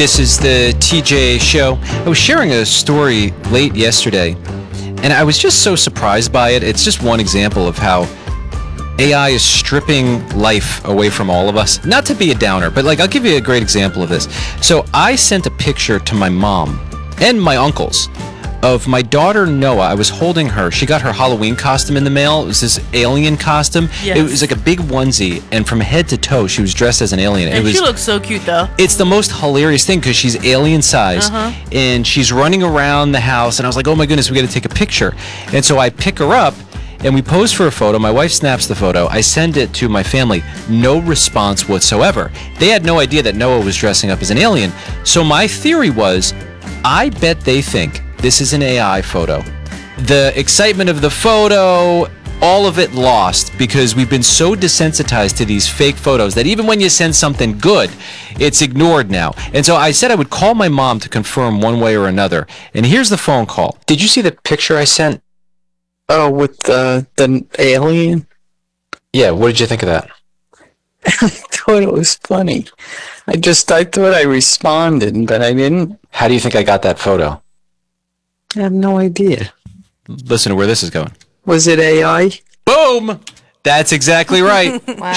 This is the TJ Show. I was sharing a story late yesterday, and I was just so surprised by it. It's just one example of how AI is stripping life away from all of us. Not to be a downer, but I'll give you a great example of this. So I sent a picture to my mom and my uncles of my daughter Noah. I was holding her. She got her Halloween costume in the mail. It was this alien costume. Yes. It was like a big onesie, and from head to toe, she was dressed as an alien. And she looks so cute, though. It's the most hilarious thing because she's alien size, and she's running around the house, and I was like, oh my goodness, we got to take a picture. And so I pick her up, and we pose for a photo. My wife snaps the photo. I send it to my family. No response whatsoever. They had no idea that Noah was dressing up as an alien. So my theory was, I bet they think this is an AI photo. The excitement of the photo, all of it lost because we've been so desensitized to these fake photos that even when you send something good, it's ignored now. And so I said I would call my mom to confirm one way or another. And here's the phone call. Did you see the picture I sent? Oh, with the alien? Yeah, what did you think of that? I thought it was funny. I thought I responded, but I didn't. How do you think I got that photo? I have no idea. Listen to where this is going. Was it AI? Boom! That's exactly right. Wow.